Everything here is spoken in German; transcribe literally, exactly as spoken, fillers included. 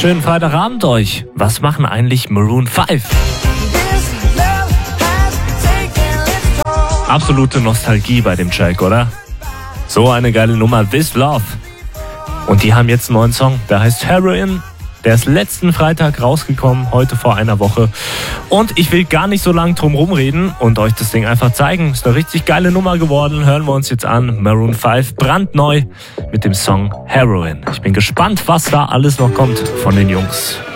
Schönen Freitagabend euch. Was machen eigentlich Maroon fünf? Absolute Nostalgie bei dem Track, oder? So eine geile Nummer, This Love. Und die haben jetzt einen neuen Song, der heißt Heroin. Der ist letzten Freitag rausgekommen, heute vor einer Woche. Und ich will gar nicht so lange drum rumreden und euch das Ding einfach zeigen. Ist eine richtig geile Nummer geworden. Hören wir uns jetzt an. Maroon fünf, brandneu mit dem Song Heroin. Ich bin gespannt, was da alles noch kommt von den Jungs.